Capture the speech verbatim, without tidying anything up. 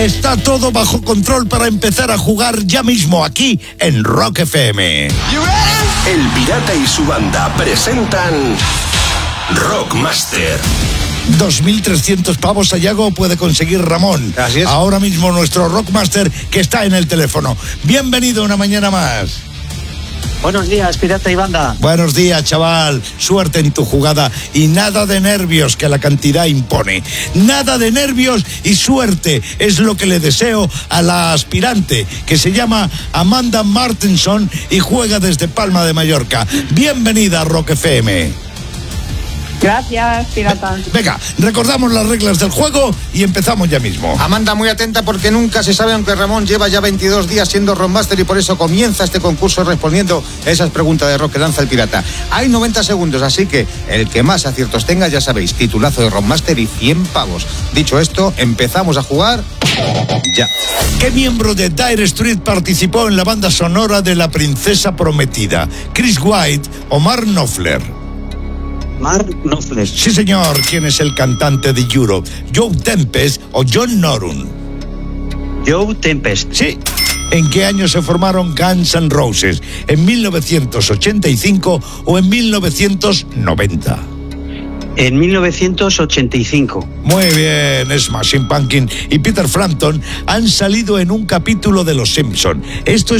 Está todo bajo control para empezar a jugar ya mismo aquí en Rock F M. El Pirata y su banda presentan Rockmaster. dos mil trescientos pavos a Yago puede conseguir Ramón. Así es. Ahora mismo nuestro Rockmaster que está en el teléfono. Bienvenido una mañana más. Buenos días, Pirata y banda. Buenos días, chaval. Suerte en tu jugada y nada de nervios que la cantidad impone. Nada de nervios y suerte es lo que le deseo a la aspirante, que se llama Amanda Martinson y juega desde Palma de Mallorca. Bienvenida a Rock F M. Gracias, Pirata. Venga, recordamos las reglas del juego y empezamos ya mismo. Amanda, muy atenta porque nunca se sabe, aunque Ramón lleva ya veintidós días siendo Rockmaster y por eso comienza este concurso respondiendo esas preguntas de rock que lanza el Pirata. Hay noventa segundos, así que el que más aciertos tenga, ya sabéis, titulazo de Rockmaster y cien pavos. Dicho esto, empezamos a jugar ya. ¿Qué miembro de Dire Straits participó en la banda sonora de La Princesa Prometida? ¿Chris White o Mark Knopfler? Mark Knopfler. Sí, señor. ¿Quién es el cantante de Europe? ¿Joe Tempest o John Norum? Joe Tempest. Sí. ¿En qué año se formaron Guns N' Roses? ¿En mil novecientos ochenta y cinco o en mil novecientos noventa? En mil novecientos ochenta y cinco. Muy bien. Smashing Pumpkins y Peter Frampton han salido en un capítulo de Los Simpson. Esto es